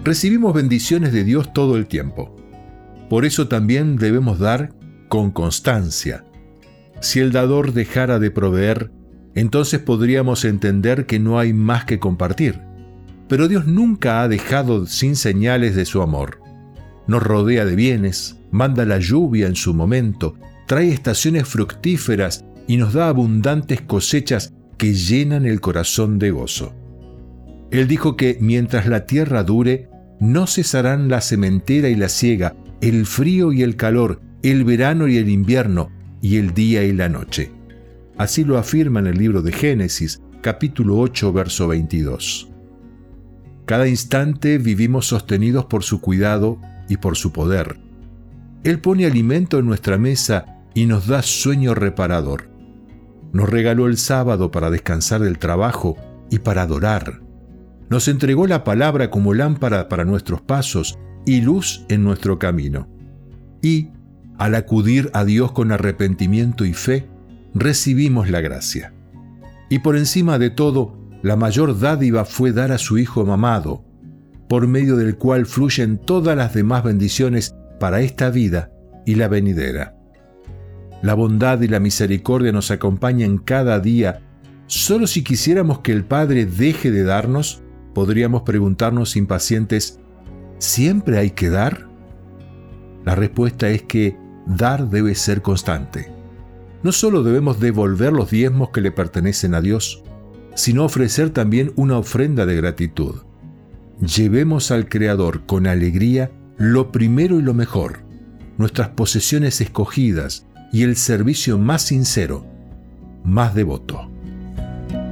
Recibimos bendiciones de Dios todo el tiempo. Por eso también debemos dar con constancia. Si el dador dejara de proveer, entonces podríamos entender que no hay más que compartir. Pero Dios nunca ha dejado sin señales de su amor. Nos rodea de bienes, manda la lluvia en su momento, trae estaciones fructíferas y nos da abundantes cosechas que llenan el corazón de gozo. Él dijo que mientras la tierra dure, no cesarán la sementera y la siega, el frío y el calor, el verano y el invierno, y el día y la noche. Así lo afirma en el libro de Génesis, capítulo 8, verso 22. Cada instante vivimos sostenidos por su cuidado y por su poder. Él pone alimento en nuestra mesa y nos da sueño reparador. Nos regaló el sábado para descansar del trabajo y para adorar. Nos entregó la palabra como lámpara para nuestros pasos y luz en nuestro camino. Y, al acudir a Dios con arrepentimiento y fe, recibimos la gracia. Y por encima de todo, la mayor dádiva fue dar a su Hijo amado, por medio del cual fluyen todas las demás bendiciones para esta vida y la venidera. La bondad y la misericordia nos acompañan cada día. Solo si quisiéramos que el Padre deje de darnos, podríamos preguntarnos impacientes, ¿siempre hay que dar? La respuesta es que dar debe ser constante. No solo debemos devolver los diezmos que le pertenecen a Dios, sino ofrecer también una ofrenda de gratitud. Llevemos al Creador con alegría lo primero y lo mejor, nuestras posesiones escogidas y el servicio más sincero, más devoto.